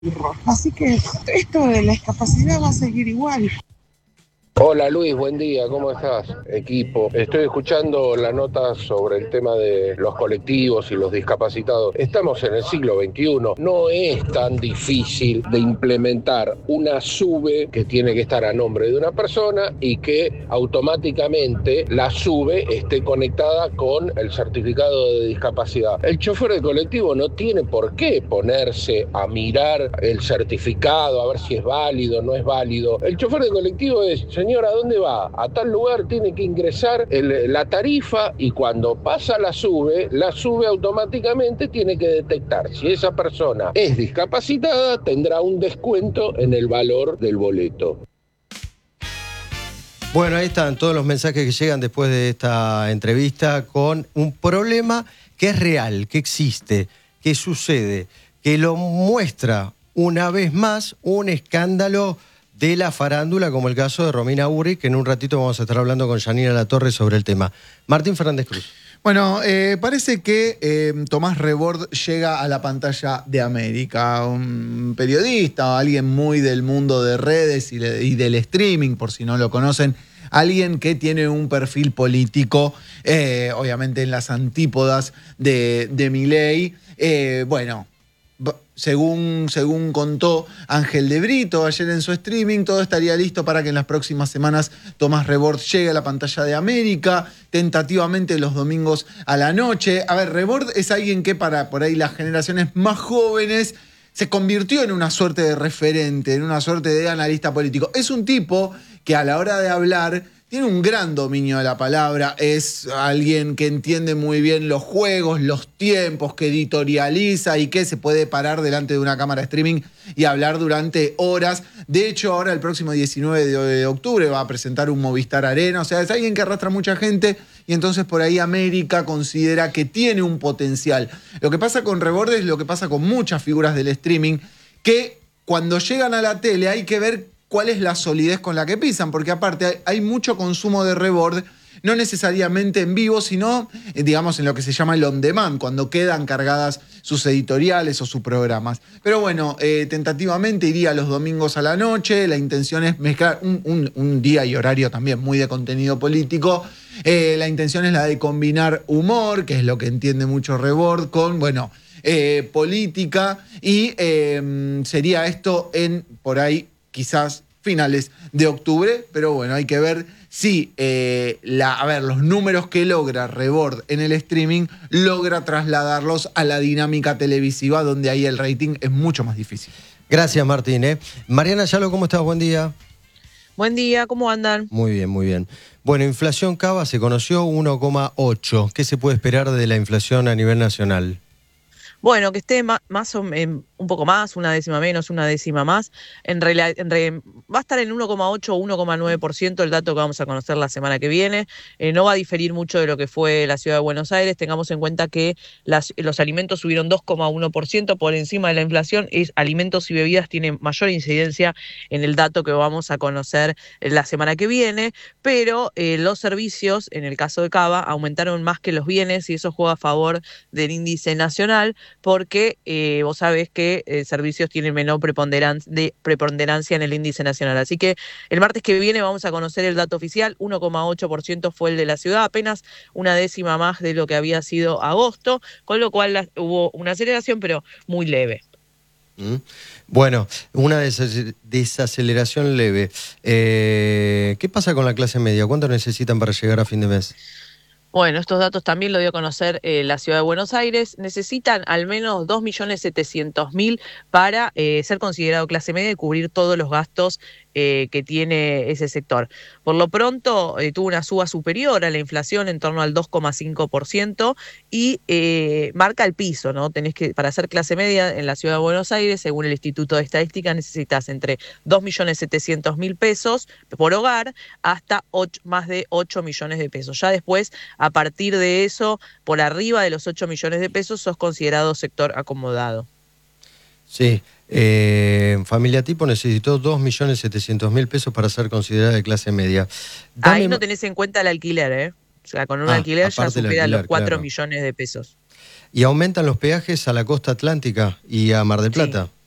Así que esto de la discapacidad va a seguir igual. Hola Luis, buen día, ¿cómo estás? Equipo, estoy escuchando la nota sobre el tema de los colectivos y los discapacitados. Estamos en el siglo XXI, no es tan difícil de implementar una SUBE que tiene que estar a nombre de una persona y que automáticamente la SUBE esté conectada con el certificado de discapacidad. El chofer de colectivo no tiene por qué ponerse a mirar el certificado, a ver si es válido o no es válido. El chofer de colectivo es: señor, ¿a dónde va? A tal lugar, tiene que ingresar la tarifa, y cuando pasa la SUBE automáticamente tiene que detectar si esa persona es discapacitada, tendrá un descuento en el valor del boleto. Bueno, ahí están todos los mensajes que llegan después de esta entrevista con un problema que es real, que existe, que sucede, que lo muestra una vez más un escándalo de la farándula, como el caso de Romina Urri, que en un ratito vamos a estar hablando con Yanina Latorre sobre el tema. Martín Fernández Cruz. Bueno, parece que Tomás Rebord llega a la pantalla de América, un periodista, alguien muy del mundo de redes y del streaming, por si no lo conocen, alguien que tiene un perfil político, obviamente en las antípodas de Milei. Bueno, según contó Ángel de Brito ayer en su streaming, todo estaría listo para que en las próximas semanas Tomás Rebord llegue a la pantalla de América, tentativamente los domingos a la noche. A ver, Rebord es alguien que para por ahí las generaciones más jóvenes se convirtió en una suerte de referente, en una suerte de analista político. Es un tipo que a la hora de hablar tiene un gran dominio de la palabra, es alguien que entiende muy bien los juegos, los tiempos, que editorializa y que se puede parar delante de una cámara de streaming y hablar durante horas. De hecho, ahora el próximo 19 de octubre va a presentar un Movistar Arena, o sea, es alguien que arrastra mucha gente y entonces por ahí América considera que tiene un potencial. Lo que pasa con Rebord es lo que pasa con muchas figuras del streaming, que cuando llegan a la tele hay que ver cuál es la solidez con la que pisan, porque aparte hay mucho consumo de Rebord, no necesariamente en vivo, sino, digamos, en lo que se llama el on demand, cuando quedan cargadas sus editoriales o sus programas. Pero bueno, tentativamente iría los domingos a la noche, la intención es mezclar un día y horario también muy de contenido político. La intención es la de combinar humor, que es lo que entiende mucho Rebord, con, bueno, política, y sería esto en, por ahí, quizás finales de octubre, pero bueno, hay que ver si los números que logra Rebord en el streaming logra trasladarlos a la dinámica televisiva, donde ahí el rating es mucho más difícil. Gracias, Martín. Mariana Yalo, ¿cómo estás? Buen día. Buen día, ¿cómo andan? Muy bien, muy bien. Bueno, inflación Cava se conoció 1,8. ¿Qué se puede esperar de la inflación a nivel nacional? Bueno, que esté más o un poco más, una décima menos, una décima más. Va a estar en 1,8 o 1,9% el dato que vamos a conocer la semana que viene. No va a diferir mucho de lo que fue la ciudad de Buenos Aires. Tengamos en cuenta que los alimentos subieron 2,1% por encima de la inflación. Alimentos y bebidas tienen mayor incidencia en el dato que vamos a conocer la semana que viene, pero los servicios, en el caso de Cava, aumentaron más que los bienes y eso juega a favor del índice nacional, porque vos sabés que servicios tienen menor preponderancia en el índice nacional. Así que el martes que viene vamos a conocer el dato oficial. 1,8% fue el de la ciudad, apenas una décima más de lo que había sido agosto, con lo cual hubo una aceleración, pero muy leve. Bueno, una desaceleración leve. ¿Qué pasa con la clase media? ¿Cuánto necesitan para llegar a fin de mes? Bueno, estos datos también lo dio a conocer la Ciudad de Buenos Aires. Necesitan al menos 2.700.000 para ser considerado clase media y cubrir todos los gastos que tiene ese sector. Por lo pronto tuvo una suba superior a la inflación en torno al 2,5% y marca el piso, ¿no? Para ser clase media en la Ciudad de Buenos Aires, según el Instituto de Estadística, necesitas entre 2.700.000 pesos por hogar hasta más de 8 millones de pesos. Ya después, a partir de eso, por arriba de los 8 millones de pesos, sos considerado sector acomodado. Sí, familia tipo necesitó 2.700.000 pesos para ser considerada de clase media. Ahí no tenés en cuenta el alquiler, ¿eh? O sea, con un alquiler ya supera los 4 millones de pesos. ¿Y aumentan los peajes a la costa atlántica y a Mar del Plata? Sí.